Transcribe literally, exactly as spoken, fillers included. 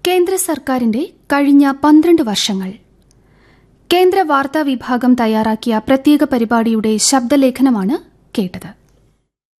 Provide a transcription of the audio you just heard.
കേന്ദ്ര സർക്കാരിന്റെ കഴിഞ്ഞ പന്ത്രണ്ട് വർഷങ്ങൾ. കേന്ദ്ര വാർത്താ വിഭാഗം തയ്യാറാക്കിയ പ്രത്യേക പരിപാടിയുടെ ശബ്ദലേഖനമാണ് കേട്ടത്.